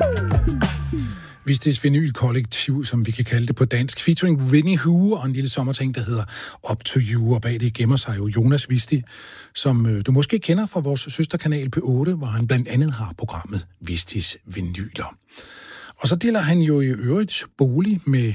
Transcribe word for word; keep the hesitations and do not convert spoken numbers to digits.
Vistis Vinyl-kollektiv, som vi kan kalde det på dansk, featuring Winnie Hu og en lille sommerting, der hedder Up to You, og bag det gemmer sig jo Jonas Visti, som øh, du måske kender fra vores søsterkanal P otte, hvor han blandt andet har programmet Vistis Vinyler. Og så deler han jo i øvrigt bolig med